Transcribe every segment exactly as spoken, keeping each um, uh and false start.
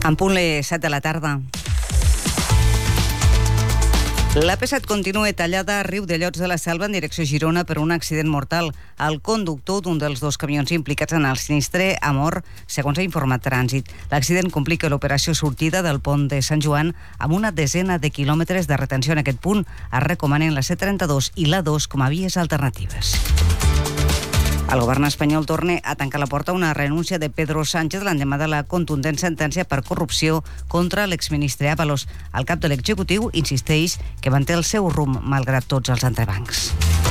En punt les set de la tarda. La P set continua tallada a Riudellots de la Selva en direcció a Girona per un accident mortal. El conductor d'un dels dos camions implicats en el sinistre ha mort, segons ha informat Trànsit. L'accident complica l'operació sortida del pont de Sant Joan amb una desena de quilòmetres de retenció en aquest punt. Es recomanen la C trenta-dos i la dos com a vies alternatives. El govern espanyol torna a tancar la porta a una renúncia de Pedro Sánchez l'endemà de la contundent sentència per corrupció contra l'exministre Ábalos. El cap de l'executiu insisteix que manté el seu rumb malgrat tots els entrebancs.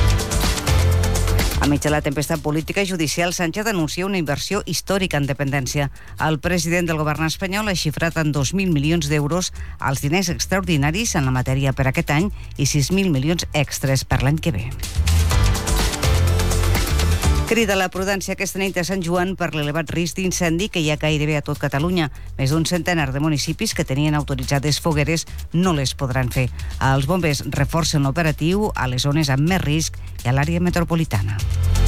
A mig de la tempesta política i judicial, Sánchez anuncia una inversió històrica en dependència. El president del govern espanyol ha xifrat en dos mil milions d'euros els diners extraordinaris en la matèria per aquest any i sis mil milions extres per l'any que ve. Crida la prudència aquesta nit a Sant Joan per l'elevat risc d'incendi que hi ha gairebé a tot Catalunya. Més d'un centenar de municipis que tenien autoritzades fogueres no les podran fer. Els bombers reforcen l'operatiu a les zones amb més risc i a l'àrea metropolitana.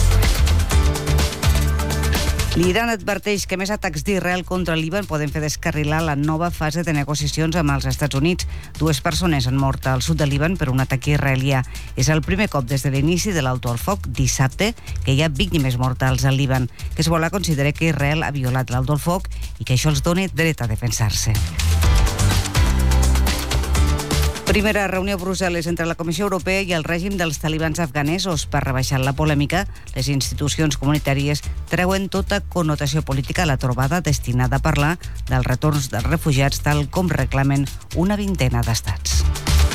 L'Iran adverteix que més atacs d'Israel contra el Líban poden fer descarrilar la nova fase de negociacions amb els Estats Units. Dues persones han mort al sud del Líban per un atac israelià. És el primer cop des de l'inici de l'alto al foc dissabte que hi ha víctimes mortals al Líban. Hezbollah considera que Israel ha violat l'alto al foc i que això els dona dret a defensar-se. Primera reunió a Brussel·les entre la Comissió Europea i el règim dels talibans afganesos. Per rebaixar la polèmica, les institucions comunitàries treuen tota connotació política a la trobada destinada a parlar dels retorns dels refugiats, tal com reclamen una vintena d'estats.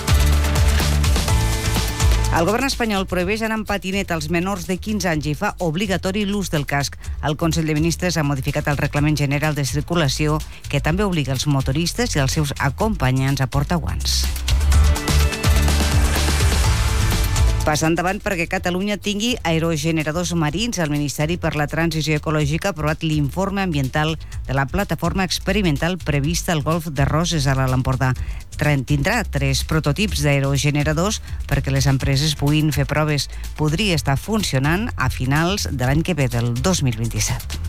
El govern espanyol prohibeix anar en patinet als menors de quinze anys i fa obligatori l'ús del casc. El Consell de Ministres ha modificat el Reglament General de Circulació, que també obliga els motoristes i els seus acompanyants a portar guants. Passant davant perquè Catalunya tingui aerogeneradors marins, el Ministeri per la Transició Ecològica ha aprovat l'informe ambiental de la plataforma experimental prevista al Golf de Roses a l'Alt Empordà. Tindrà tres prototips d'aerogeneradors perquè les empreses puguin fer proves. Podria estar funcionant a finals de l'any que ve, del dos mil vint-i-set.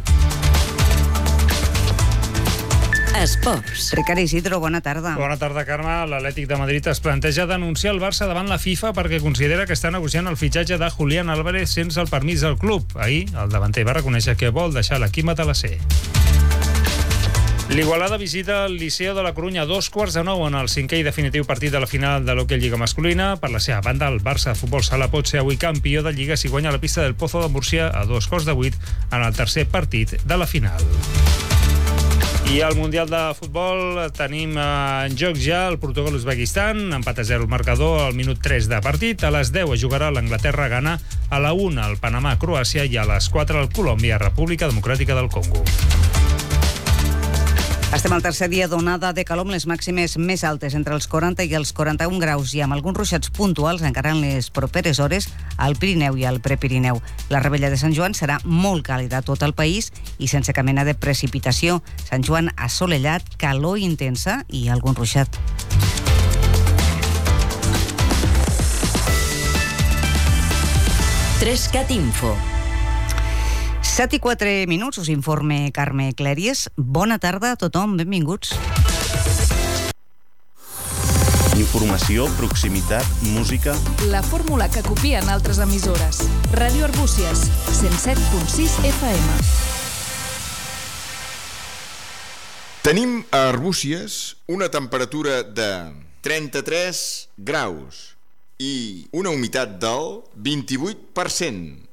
Esports. Ricard Isidro, bona tarda. Bona tarda, Carme. L'Atlètic de Madrid es planteja denunciar el Barça davant la FIFA perquè considera que està negociant el fitxatge de Julián Álvarez sense el permís del club. Ahir, el davanter va reconèixer que vol deixar l'equip a la C. L'Igualada visita el Liceo de la Corunya a dos quarts de nou en el cinquè i definitiu partit de la final de l'Hockey Lliga masculina. Per la seva banda, el Barça de Futbol Sala pot ser avui campió de Lliga si guanya la pista del Pozo de Múrcia a dos quarts de vuit en el tercer partit de la final. I al Mundial de Futbol tenim en joc ja el Portugal-Uzbekistan, empat a zero el marcador al minut tres de partit. A les deu es jugarà l'Anglaterra-Ghana, a la una el Panamà-Croàcia i a les quatre el Colòmbia-República Democràtica del Congo. Estem al tercer dia d'onada de calor amb les màximes més altes entre els quaranta i els quaranta-un graus i amb alguns ruixats puntuals encara en les properes hores al Pirineu i al Prepirineu. La Rebella de Sant Joan serà molt càlida a tot el país i sense cap mena de precipitació. Sant Joan assolellat, calor intensa i algun ruixat. Trescat Info. set i quatre minuts, us informe Carme Clèries. Bona tarda a tothom, benvinguts. Informació, proximitat, música... La fórmula que copien altres emissores. Ràdio Arbúcies, cent set punt sis F M. Tenim a Arbúcies una temperatura de trenta-tres graus i una humitat del vint-i-vuit per cent.